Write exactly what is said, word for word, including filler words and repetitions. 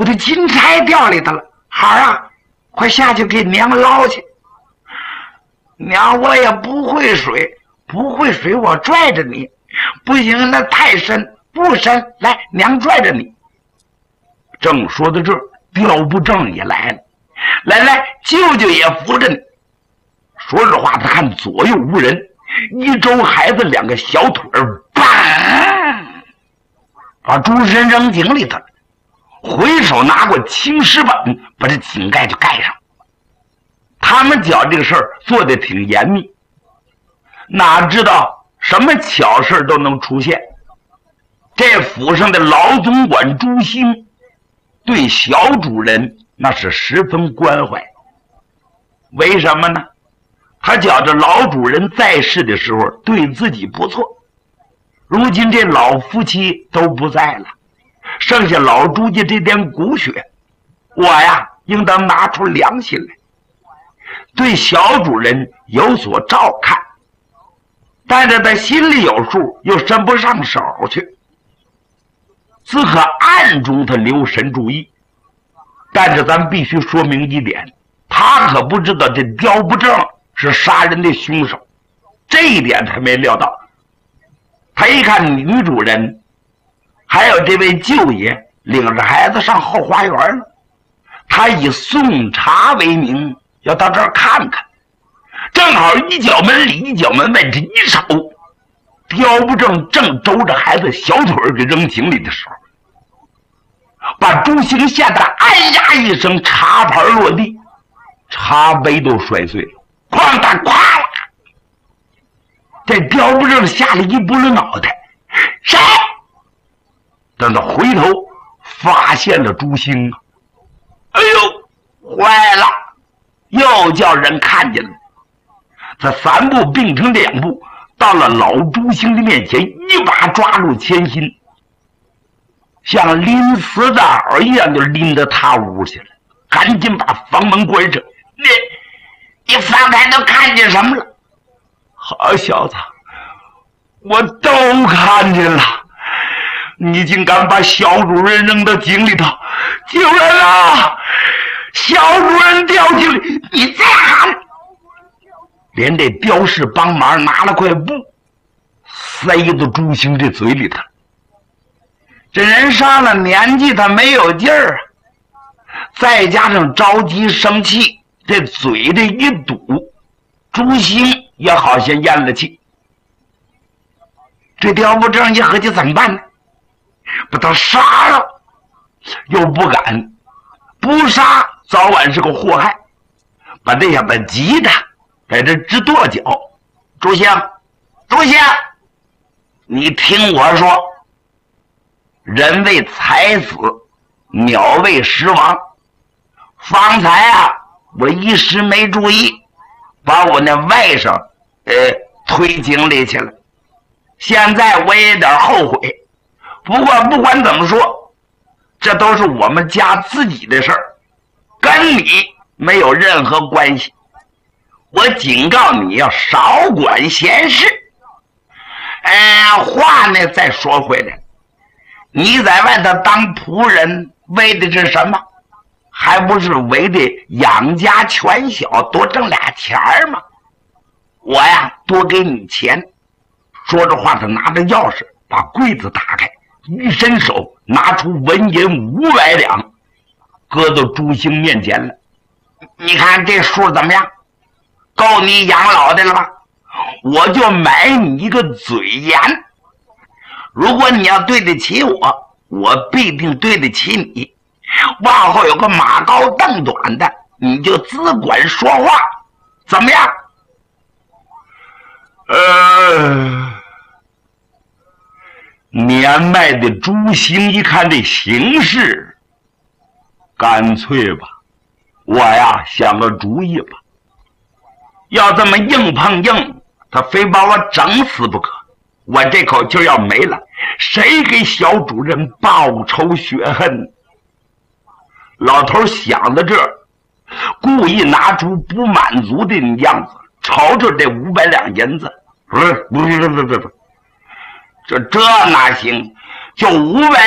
我的金钗掉里头了。孩儿啊，快下去给娘捞去。娘，我也不会水，不会水，我拽着你。不行，那太深，不深，来，娘拽着你。正说到这儿，刁不正也来了。来来，舅舅也扶着你。说实话，他看左右无人，一周孩子两个小腿儿，砰，把朱神扔井里头了。回手拿过青石板，把这井盖就盖上。他们觉这个事儿做得挺严密，哪知道什么巧事都能出现。这府上的老总管朱兴对小主人那是十分关怀。为什么呢？他觉着老主人在世的时候对自己不错，如今这老夫妻都不在了，剩下老朱家这点骨血，我呀应当拿出良心来，对小主人有所照看。但是他心里有数，又伸不上手去，只可暗中他留神注意。但是咱必须说明一点，他可不知道这刁不正是杀人的凶手，这一点他没料到。他一看女主人还有这位舅爷领着孩子上后花园了，他以送茶为名要到这儿看看。正好一脚门里一脚门外，这一手刁不正正周着孩子小腿给扔井里的时候，把朱兴吓得哎呀一声，茶盘落地，茶杯都摔碎了，哐当哐啦。这刁不正吓了一拨了脑袋，谁？等他回头发现了朱兴啊，哎呦，坏了，又叫人看见了。他三步并成两步，到了老朱兴的面前，一把抓住铅心，像拎死枣一样就拎到他屋去了，赶紧把房门关上。你你方才都看见什么了？好小子，我都看见了，你竟敢把小主人扔到井里头！救人啊！小主人掉井里！你再喊！连这刁士帮忙拿了块布塞到朱兴这嘴里头。这人上了年纪，他没有劲儿啊，再加上着急生气，这嘴这一堵，朱兴也好像咽了气。这刁不正一合计怎么办呢？把他杀了又不敢，不杀早晚是个祸害，把这下把急的在这直跺脚。朱兴，朱兴，你听我说，人为财死，鸟为食亡。方才啊，我一时没注意，把我那外甥呃推井里去了，现在我也有点后悔。不过不管怎么说，这都是我们家自己的事儿，跟你没有任何关系。我警告你要少管闲事。哎，话呢再说回来，你在外头当仆人为的是什么？还不是为的养家全小，多挣俩钱儿吗？我呀多给你钱。说着话，他拿着钥匙把柜子打开，一伸手拿出纹银五百两，搁到朱兴面前了。你看这数怎么样？够你养老的了吧？我就买你一个嘴严，如果你要对得起我，我必定对得起你。往后有个马高凳短的，你就只管说话，怎么样？呃，年迈的朱兴一看这形势，干脆吧，我呀想个主意吧。要这么硬碰硬，他非把我整死不可，我这口气要没了，谁给小主人报仇雪恨？老头想到这儿，故意拿出不满足的样子，瞅瞅这五百两银子，不是不是不是不是，这这哪行？就五百